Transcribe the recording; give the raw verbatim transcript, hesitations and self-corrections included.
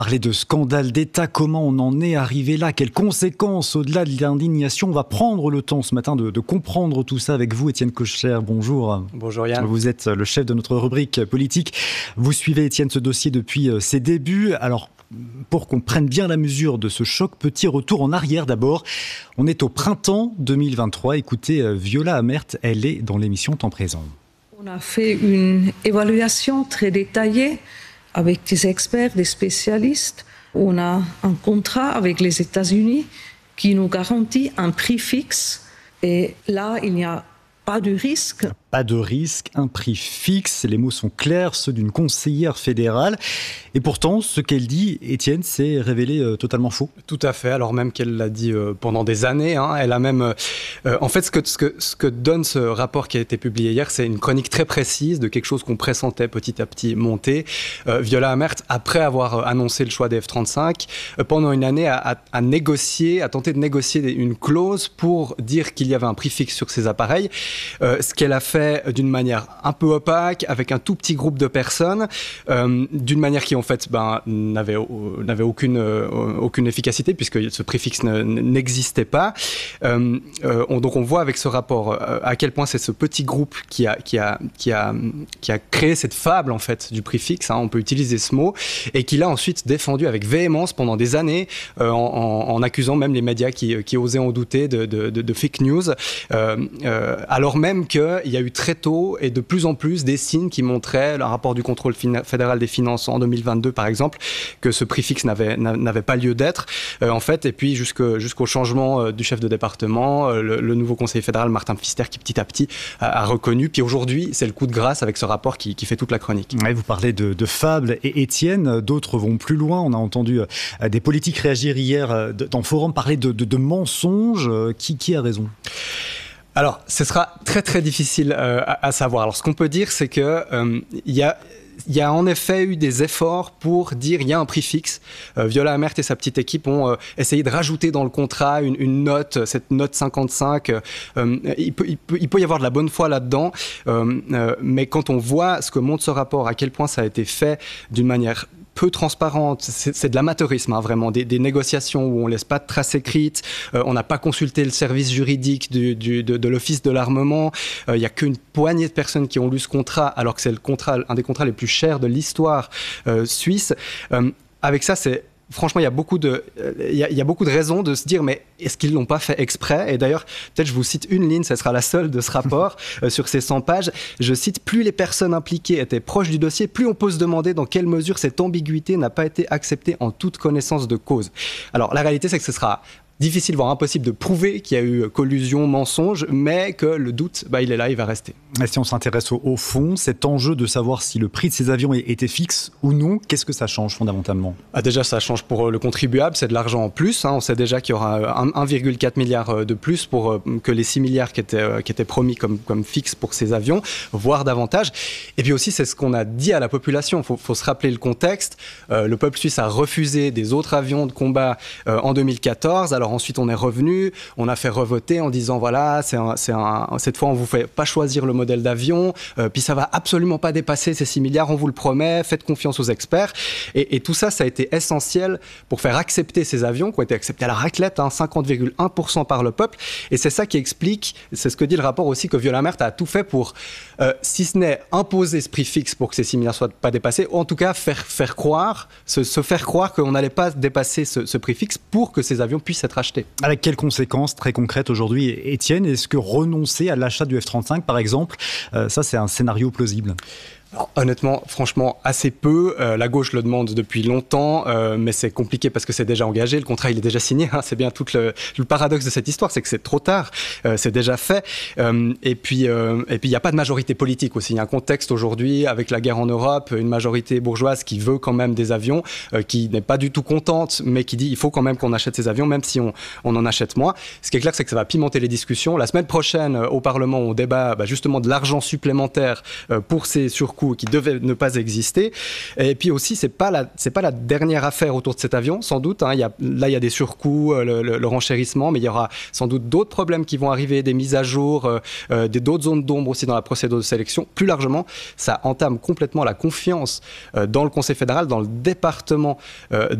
Parler de scandale d'État, comment on en est arrivé là? Quelles conséquences au-delà de l'indignation? On va prendre le temps ce matin de, de comprendre tout ça avec vous, Étienne Kocher. Bonjour. Bonjour Yann. Vous êtes le chef de notre rubrique politique. Vous suivez, Étienne, ce dossier depuis ses débuts. Alors, pour qu'on prenne bien la mesure de ce choc, petit retour en arrière d'abord. On est au printemps deux mille vingt-trois. Écoutez, Viola Amert, elle est dans l'émission Temps présent. On a fait une évaluation très détaillée avec des experts, des spécialistes. On a un contrat avec les États-Unis qui nous garantit un prix fixe. Et là, il n'y a pas de risque. Pas de risque, un prix fixe. Les mots sont clairs, ceux d'une conseillère fédérale. Et pourtant, ce qu'elle dit, Étienne, s'est révélé euh, totalement faux. Tout à fait, alors même qu'elle l'a dit euh, pendant des années. Hein, elle a même... Euh, en fait, ce que, ce, que, ce que donne ce rapport qui a été publié hier, c'est une chronique très précise de quelque chose qu'on pressentait petit à petit monter. Euh, Viola Amert, après avoir annoncé le choix des F trente-cinq, euh, pendant une année, a, a, a négocié, a tenté de négocier une clause pour dire qu'il y avait un prix fixe sur ces appareils. Euh, ce qu'elle a fait d'une manière un peu opaque, avec un tout petit groupe de personnes, euh, d'une manière qui en fait ben, n'avait, euh, n'avait aucune, euh, aucune efficacité puisque ce prix fixe ne, n'existait pas. Euh, euh, on, donc on voit avec ce rapport euh, à quel point c'est ce petit groupe qui a, qui a, qui a, qui a créé cette fable en fait du prix fixe, hein, on peut utiliser ce mot, et qui l'a ensuite défendu avec véhémence pendant des années euh, en, en, en accusant même les médias qui, qui osaient en douter de, de, de, de fake news, euh, euh, alors même qu'il y a eu très tôt et de plus en plus des signes qui montraient, le rapport du contrôle fina- fédéral des finances en deux mille vingt-deux par exemple, que ce prix fixe n'avait, n'avait pas lieu d'être euh, en fait, et puis jusqu'au, jusqu'au changement euh, du chef de département, euh, le, le nouveau conseiller fédéral Martin Pfister qui petit à petit a, a reconnu, puis aujourd'hui c'est le coup de grâce avec ce rapport qui, qui fait toute la chronique. Ouais, vous parlez de, de fables et Étienne, d'autres vont plus loin. On a entendu euh, des politiques réagir hier euh, dans le forum, parler de, de, de mensonges. Euh, qui, qui a raison ? Alors, ce sera très très difficile euh, à, à savoir. Alors, ce qu'on peut dire, c'est que euh, il y a Il y a en effet eu des efforts pour dire il y a un prix fixe. Euh, Viola Amert et sa petite équipe ont euh, essayé de rajouter dans le contrat une, une note, cette note cinquante-cinq. Euh, il, peut, il, peut, il peut y avoir de la bonne foi là-dedans, euh, euh, mais quand on voit ce que montre ce rapport, à quel point ça a été fait d'une manière peu transparente, c'est, c'est de l'amateurisme, hein, vraiment, des, des négociations où on ne laisse pas de traces écrites, euh, on n'a pas consulté le service juridique du, du, de, de l'Office de l'armement, il euh, n'y a qu'une poignée de personnes qui ont lu ce contrat, alors que c'est le contrat, un des contrats les plus chers de l'histoire euh, suisse. Euh, avec ça, c'est franchement, il y a beaucoup de, il y a, il y a beaucoup de raisons de se dire, mais est-ce qu'ils l'ont pas fait exprès? Et d'ailleurs, peut-être je vous cite une ligne, ce sera la seule de ce rapport euh, sur ces cent pages. Je cite: plus les personnes impliquées étaient proches du dossier, plus on peut se demander dans quelle mesure cette ambiguïté n'a pas été acceptée en toute connaissance de cause. Alors, la réalité, c'est que ce sera difficile, voire impossible de prouver qu'il y a eu collusion, mensonge, mais que le doute, bah, il est là, il va rester. Et si on s'intéresse au, au fond, cet enjeu de savoir si le prix de ces avions était fixe ou non, qu'est-ce que ça change fondamentalement? Ah, déjà, ça change pour le contribuable, c'est de l'argent en plus. Hein. On sait déjà qu'il y aura un virgule quatre milliard de plus pour que les six milliards qui étaient, qui étaient promis comme, comme fixe pour ces avions, voire davantage. Et puis aussi, c'est ce qu'on a dit à la population. Il faut, faut se rappeler le contexte. Euh, le peuple suisse a refusé des autres avions de combat euh, en deux mille quatorze. Alors ensuite, on est revenu, on a fait revoter en disant voilà, c'est un, c'est un, cette fois, on ne vous fait pas choisir le modèle d'avion, euh, puis ça ne va absolument pas dépasser ces six milliards, on vous le promet, faites confiance aux experts. Et, et tout ça, ça a été essentiel pour faire accepter ces avions qui ont été acceptés à la raclette, hein, cinquante virgule un pour cent par le peuple. Et c'est ça qui explique, c'est ce que dit le rapport aussi, que Viola Amert a tout fait pour, euh, si ce n'est imposer ce prix fixe pour que ces six milliards ne soient pas dépassés, ou en tout cas faire, faire croire, se, se faire croire qu'on n'allait pas dépasser ce, ce prix fixe pour que ces avions puissent être achetés. Avec quelles conséquences très concrètes aujourd'hui, Étienne? Est-ce que renoncer à l'achat du F trente-cinq, par exemple, euh, ça c'est un scénario plausible? Alors, honnêtement, franchement, assez peu. Euh, la gauche le demande depuis longtemps, euh, mais c'est compliqué parce que c'est déjà engagé. Le contrat, il est déjà signé. Hein, c'est bien tout le, le paradoxe de cette histoire, c'est que c'est trop tard. Euh, c'est déjà fait. Euh, et puis, euh, et puis, il n'y a pas de majorité politique aussi. Il y a un contexte aujourd'hui avec la guerre en Europe, une majorité bourgeoise qui veut quand même des avions, euh, qui n'est pas du tout contente, mais qui dit il faut quand même qu'on achète ces avions, même si on, on en achète moins. Ce qui est clair, c'est que ça va pimenter les discussions. La semaine prochaine, euh, au Parlement, on débat bah, justement de l'argent supplémentaire euh, pour ces surcoûts surcoût qui devait ne pas exister. Et puis aussi, c'est pas la, c'est pas la dernière affaire autour de cet avion, sans doute. Hein. Il y a, là, il y a des surcoûts, le, le, le renchérissement, mais il y aura sans doute d'autres problèmes qui vont arriver, des mises à jour, euh, des, d'autres zones d'ombre aussi dans la procédure de sélection. Plus largement, ça entame complètement la confiance euh, dans le Conseil fédéral, dans le département euh,